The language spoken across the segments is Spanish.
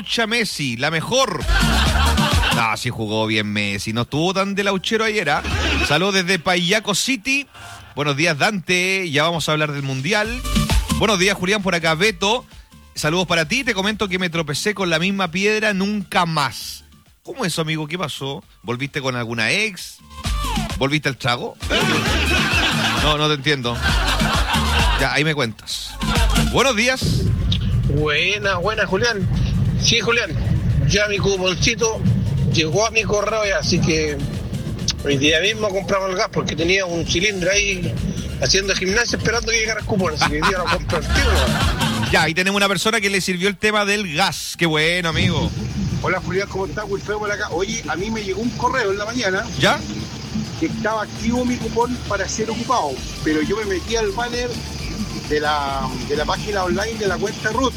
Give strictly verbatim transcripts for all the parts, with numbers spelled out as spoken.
Laucha Messi, la mejor. Ah, sí jugó bien Messi, no estuvo tan de lauchero ayer, ¿eh? Saludos desde Payaco City. Buenos días, Dante, ya vamos a hablar del Mundial. Buenos días, Julián, por acá, Beto. Saludos para ti, te comento que me tropecé con la misma piedra nunca más. ¿Cómo es eso, amigo? ¿Qué pasó? ¿Volviste con alguna ex? ¿Volviste al trago? No, no te entiendo. Ya, ahí me cuentas. Buenos días. Buena, buena, Julián. Sí, Julián, ya mi cuponcito llegó a mi correo, ya, así que hoy día mismo compramos el gas porque tenía un cilindro ahí haciendo gimnasia esperando que llegara el cupón, así que hoy día lo compré el tiro, ¿no? Ya, ahí tenemos una persona que le sirvió el tema del gas. Qué bueno, amigo. Hola, Julián, ¿cómo estás? Wilfredo por acá. Oye, a mí me llegó un correo en la mañana. ¿Ya? Que estaba activo mi cupón para ser ocupado, pero yo me metí al banner de la, de la página online de la cuenta Ruth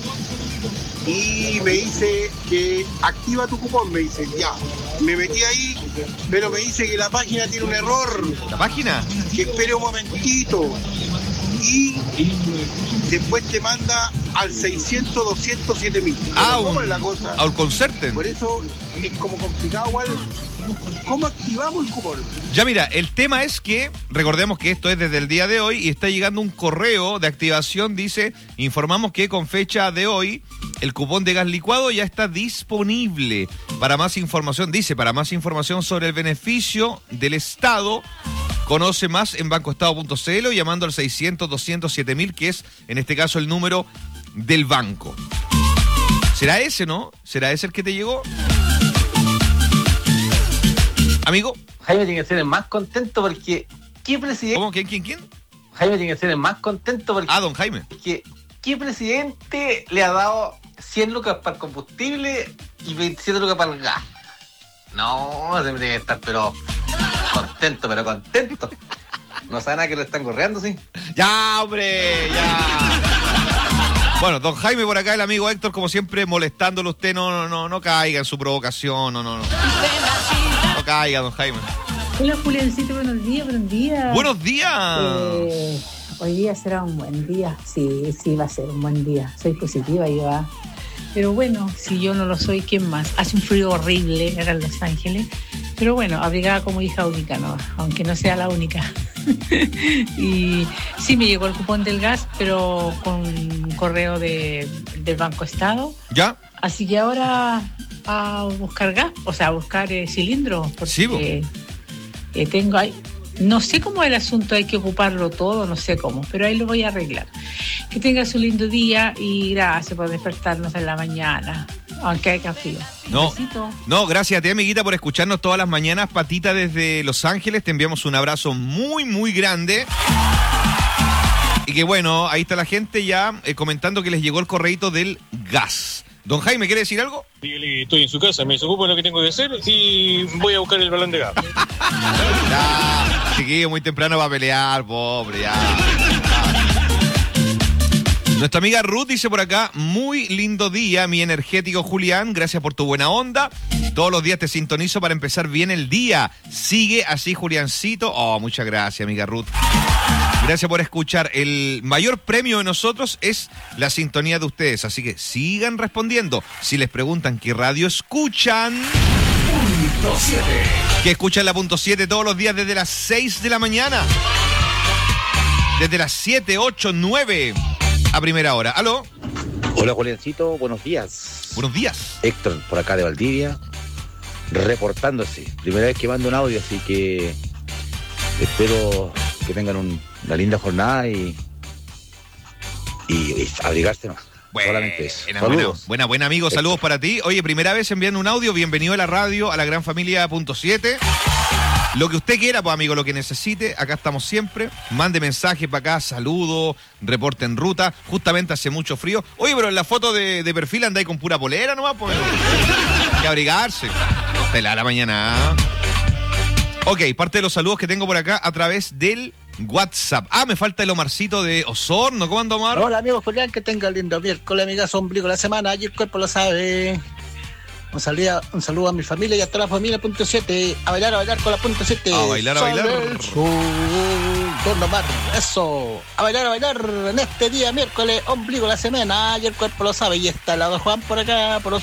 y me dice que activa tu cupón, me dice, ya, me metí ahí, pero me dice que la página tiene un error. ¿La página? Que espere un momentito y después te manda al seiscientos, doscientos, siete mil. Ah, ¿Cómo un, es la cosa? a un concerten. Por eso es como complicado igual. ¿Cómo activamos el cupón? Ya mira, el tema es que, recordemos que esto es desde el día de hoy y está llegando un correo de activación, dice, informamos que con fecha de hoy el cupón de gas licuado ya está disponible. Para más información, dice, para más información sobre el beneficio del Estado, conoce más en bancoestado punto c l o llamando al seiscientos, doscientos, siete mil, que es en este caso el número del banco. ¿Será ese, no? ¿Será ese el que te llegó? Amigo. Jaime tiene que ser el más contento porque ¿qué presidente? ¿Cómo? ¿Quién, quién, quién? Jaime tiene que ser el más contento porque Ah, don Jaime. Que, ¿qué presidente le ha dado cien lucas para el combustible y veintisiete lucas para el gas? No, tiene que estar pero contento, pero contento. No sabe nada que lo están correando, ¿sí? Ya, hombre, ya. Bueno, don Jaime por acá, el amigo Héctor, como siempre, molestándolo usted, no, no, no, no caiga en su provocación, no, no, no. No caiga, don Jaime. Hola, Juliancito, buenos días, buenos días. Buenos días. Eh, hoy día será un buen día. Sí, sí, va a ser un buen día. Soy positiva, yo. ¿Ah? Pero bueno, si yo no lo soy, ¿quién más? Hace un frío horrible acá en Los Ángeles. Pero bueno, abrigada como hija única, ¿no? Aunque no sea la única. Y sí me llegó el cupón del gas, pero con un correo de, del Banco Estado. ¿Ya? Así que ahora a buscar gas, o sea, a buscar eh, cilindros, porque sí, eh, eh, tengo ahí, no sé cómo es el asunto, hay que ocuparlo todo, no sé cómo, pero ahí lo voy a arreglar. Que tengas un lindo día y gracias por despertarnos en la mañana, aunque haya frío. No, no, gracias a ti, amiguita, por escucharnos todas las mañanas. Patita desde Los Ángeles, te enviamos un abrazo muy, muy grande. Y que bueno, ahí está la gente ya eh, comentando que les llegó el correíto del gas. Don Jaime, ¿quiere decir algo? Dígale, estoy en su casa, me desocupo de lo que tengo que hacer y voy a buscar el balón de gas. Ya, chiquillo, muy temprano va a pelear, pobre, ya. Nuestra amiga Ruth dice por acá, muy lindo día, mi energético Julián, gracias por tu buena onda. Todos los días te sintonizo para empezar bien el día. Sigue así, Juliancito. Oh, muchas gracias, amiga Ruth. Gracias por escuchar. El mayor premio de nosotros es la sintonía de ustedes, así que sigan respondiendo. Si les preguntan qué radio escuchan, punto siete. Que escuchan la punto siete todos los días desde las seis de la mañana. Desde las siete, ocho, nueve a primera hora. ¿Aló? Hola, Juliancito, buenos días. Buenos días. Héctor, por acá de Valdivia, reportándose. Primera vez que mando un audio, así que espero que tengan un, una linda jornada y, y, y abrigarse más. Bueno, solamente eso. Buena, Saludos. buena, buena, amigo. Saludos para ti. Oye, primera vez enviando un audio. Bienvenido a la radio, a la gran familia punto siete. Lo que usted quiera, pues, amigo, lo que necesite, acá estamos siempre. Mande mensaje para acá, saludo, reporte en ruta. Justamente hace mucho frío. Oye, pero en la foto de, de perfil andáis con pura polera nomás, pues. Hay que abrigarse. Pela la mañana. Ok, parte de los saludos que tengo por acá a través del WhatsApp. Ah, me falta el Omarcito de Osorno. ¿Cómo anda, Omar? Hola, amigo Julián, que tenga lindo miércoles, amiga, ombligo la semana. Ayer el cuerpo lo sabe. Un saludo, un saludo a mi familia y a toda la familia punto siete. A bailar, a bailar con la punto siete. A bailar, a bailar. Don Omar, eso. A bailar, a bailar en este día miércoles, ombligo la semana. Y el cuerpo lo sabe. Y está el lado Juan por acá, por